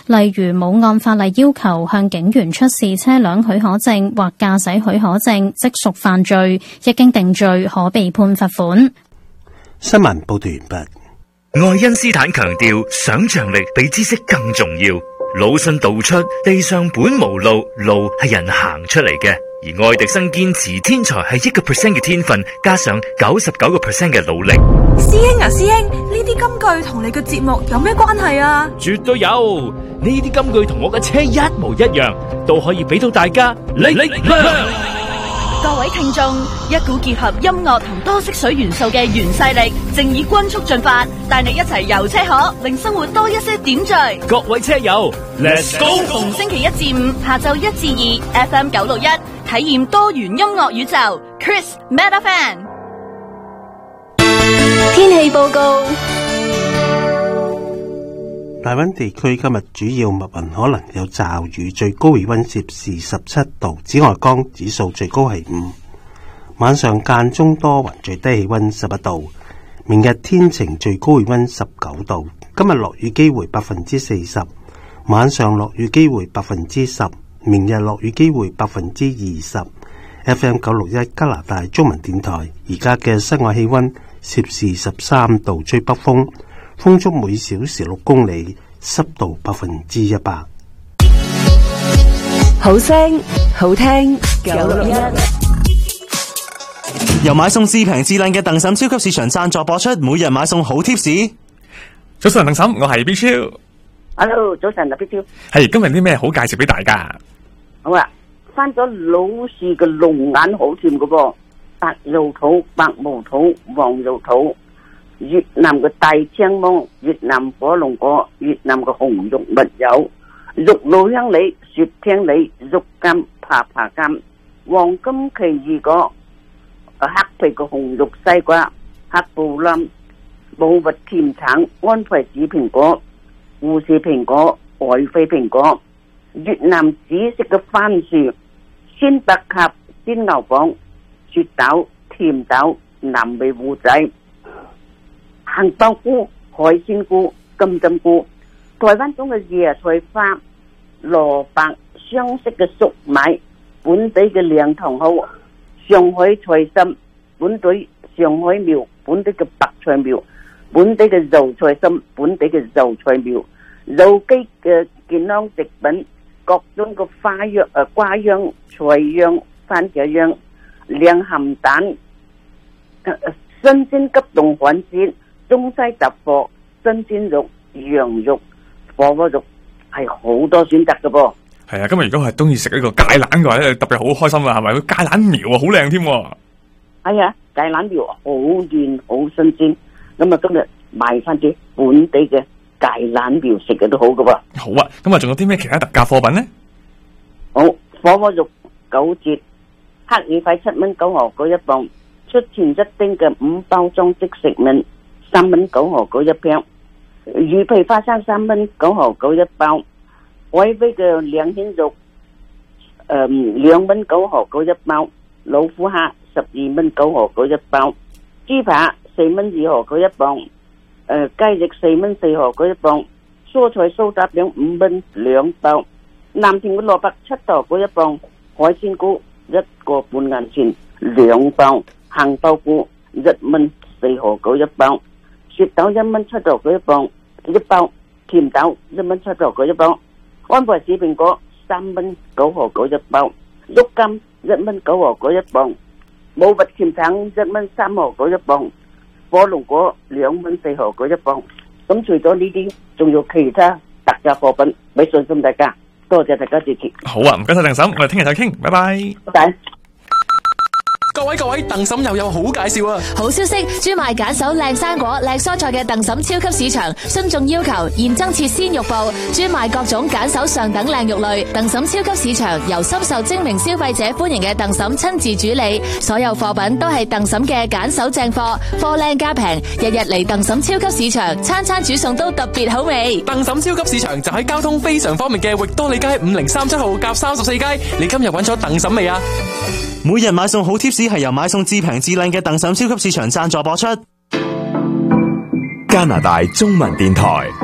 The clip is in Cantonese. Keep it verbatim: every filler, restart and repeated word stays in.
例如冇按法例要求向警員出示車輛許可證或駕駛許可證，即屬犯罪，一經定罪可被判罰款。 新聞報道完畢。 愛因斯坦強調，想象力比知識更重要。魯迅道出，地上本無路，路係人行出嚟嘅。而愛迪生堅持，天才係一個 percent 嘅天分，加上九十九個 percent 嘅努力。 師兄啊，師兄，呢啲金句同你嘅節目有咩關係啊？ 絕對有，呢啲金句同我嘅車一模一樣，都可以俾到大家力力量。 各位聽眾，一股結合音樂同多色水元素嘅原勢力，正以均速進發，帶你一齊遊車河，令生活多一些點綴。 各位車友 ，Let's go！ 逢星期一至五下晝一至二 ，F M 九六一，體驗多元音樂宇宙。Chris Meta Fan。天氣報告。 大溫地區今日主要密雲，可能有驟雨，最高氣溫攝氏十七度，紫外光指數最高係五。晚上間中多雲，最低氣溫十一度。明日天晴，最高氣溫十九度。今日落雨機會百分之四十，晚上落雨機會百分之十，明日落雨機會百分之二十。F M 九六一加拿大中文電台，而家嘅室外氣溫攝氏十三度，吹北風。風速每小時六公里，濕度百分之一百。 好聲好聽，九六一。 由買餸至平至靚嘅鄧嬸超級市場贊助播出，每日買餸好貼士。 早晨，鄧嬸，我係 B 超。 Hello， 早晨啊 ，B 超。 係今日啲咩好介紹俾大家？ 好啊，翻咗老氏嘅龍眼好甜嘅噃，白油土、白毛土、黃油土。越南嘅大青芒、越南火龍果、越南嘅紅肉蜜柚、玉露香梨、雪聽梨、肉柑、爬爬柑、黃金奇異果、黑皮嘅紅肉西瓜、黑布冧、冇核甜橙、安培紫蘋果、護士蘋果、愛妃蘋果、越南紫色嘅番薯、鮮白鴿、鮮牛蒡、雪豆、甜豆、南美芋仔、杏鮑菇、海鮮菇、金針菇，台灣種嘅椰菜花、蘿蔔、雙色嘅粟米，本地嘅涼塘蒿、上海菜心，本地上海苗，本地嘅白菜苗，本地嘅油菜心，本地嘅油菜苗，有機嘅健康食品，各種嘅花樣誒瓜秧、菜秧、番茄秧、靚鹹蛋、呃、新鮮急凍海鮮。中西雜貨、新鮮肉、羊肉、火鍋肉係好多選擇嘅噃。 係啊，今日如果係中意食呢個芥蘭嘅話咧，特別好開心啊，係咪？芥蘭苗啊，好靚添。 係啊，芥蘭苗好嫩好新鮮，咁啊今日買翻啲本地嘅芥蘭苗食嘅都好嘅噃。 好啊，咁啊仲有啲咩其他特價貨品呢？ 好，火鍋肉九折，黑耳粉七蚊九毫九一磅，出前一丁嘅五包裝即食麵。三蚊九毫九一片，魚皮花生三蚊九毫九一包，海威嘅兩鮮肉，誒兩蚊九毫九一包，老虎蝦十二蚊九毫九一包，豬扒四蚊二毫九一磅，誒雞翼四蚊四毫九一磅，蔬菜蘇打餅五蚊兩包，南田嘅蘿蔔七毫九一磅，海鮮菇一個半銀錢兩包，杏鮑菇一蚊四毫九一包。雪豆一蚊七毫九一磅一包，甜豆一蚊七毫九一包，安培紫蘋果三蚊九毫九一包，郁金一蚊九毫九一磅，冇核甜橙一蚊三毫九一磅，火龍果兩蚊四毫九一磅。咁除咗呢啲，仲有其他特價貨品，俾信心大家，多謝大家支持。 好啊，唔該晒鄧嬸，我哋聽日再傾，拜拜。 拜拜。 各位各位，鄧嬸又有好介紹啊！ 好消息，專賣揀手靚生果、靚蔬菜嘅鄧嬸超級市場，遵眾要求現增設鮮肉部，專賣各種揀手上等靚肉類。鄧嬸超級市場由深受精明消費者歡迎嘅鄧嬸親自主理，所有貨品都係鄧嬸嘅揀手正貨，貨靚價平，日日嚟鄧嬸超級市場，餐餐煮餸都特別好味。 鄧嬸超級市場就喺交通非常方便嘅域多利街五零三七號夾三十四街，你今日揾咗鄧嬸未啊？ 每日買餸好貼士係由買餸至平至靚嘅鄧嬸超級市場贊助播出。 加拿大中文電台。